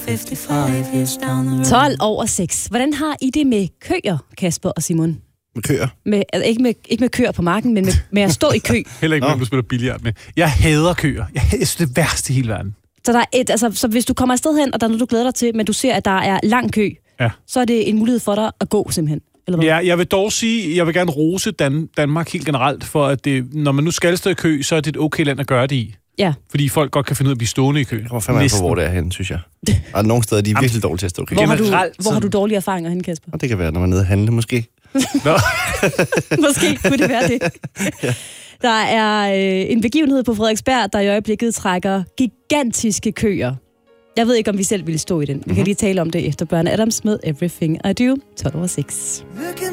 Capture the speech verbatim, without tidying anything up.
tolv over seks. Hvordan har I det med køer, Kasper og Simon? Med køer? Med, altså ikke, med, ikke med køer på marken, men med, med at stå i kø. Heller ikke, når du spiller billard med. Jeg hader køer. Jeg hader det, er det værste i hele verden. Så, der er et, altså, så hvis du kommer afsted hen, og der er noget, du glæder dig til, men du ser, at der er lang kø, ja. så er det en mulighed for dig at gå simpelthen. Eller hvad? Ja, jeg vil dog sige, jeg vil gerne rose Dan- Danmark helt generelt, for at det, når man nu skal stå i kø, så er det et okay land at gøre det i. Ja. Fordi folk godt kan finde ud af at blive stående i kø. Hvor fanden er på, hvor det er henne, synes jeg. Og nogle steder, de er virkelig dårlige til at stå i kø. Hvor har, du, hvor har du dårlige erfaringer hen, Kasper? Og det kan være, når man er nede og handle, måske. Måske kunne det være det. Ja. Der er øh, en begivenhed på Frederiksberg, der i øjeblikket trækker gigantiske køer. Jeg ved ikke, om vi selv ville stå i den. Vi mm-hmm. kan lige tale om det efter Børne Adams med Everything I Do, tolv over seks.